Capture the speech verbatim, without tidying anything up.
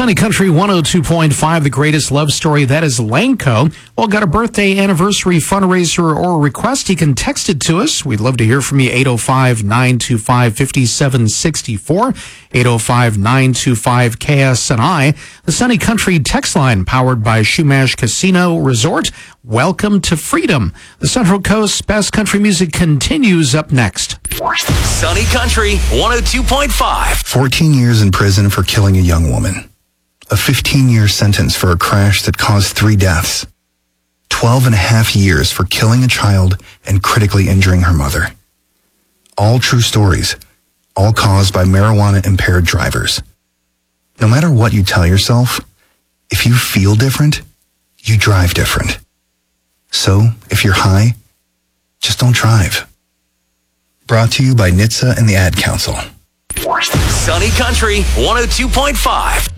Sunny Country one oh two point five, the greatest love story. That is Lanco. Well, got a birthday anniversary fundraiser or request? You can text it to us. We'd love to hear from you. eight oh five, nine two five, five seven six four. eight oh five, nine two five, K S N I. The Sunny Country text line powered by Shumash Casino Resort. Welcome to freedom. The Central Coast's best country music continues up next. Sunny Country one oh two point five. fourteen years in prison for killing a young woman. A fifteen-year sentence for a crash that caused three deaths. twelve and a half years for killing a child and critically injuring her mother. All true stories, all caused by marijuana-impaired drivers. No matter what you tell yourself, if you feel different, you drive different. So, if you're high, just don't drive. Brought to you by N H T S A and the Ad Council. Sunny Country one oh two point five.